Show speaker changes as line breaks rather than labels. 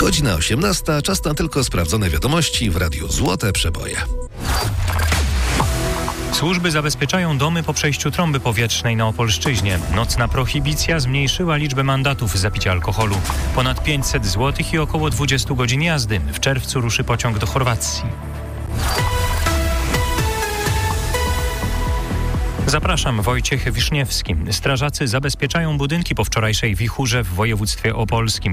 Godzina 18, czas na tylko sprawdzone wiadomości w Radiu Złote Przeboje.
Służby zabezpieczają domy po przejściu trąby powietrznej na Opolszczyźnie. Nocna prohibicja zmniejszyła liczbę mandatów za picie alkoholu. Ponad 500 zł i około 20 godzin jazdy. W czerwcu ruszy pociąg do Chorwacji. Zapraszam, Wojciech Wiszniewski. Strażacy zabezpieczają budynki po wczorajszej wichurze w województwie opolskim.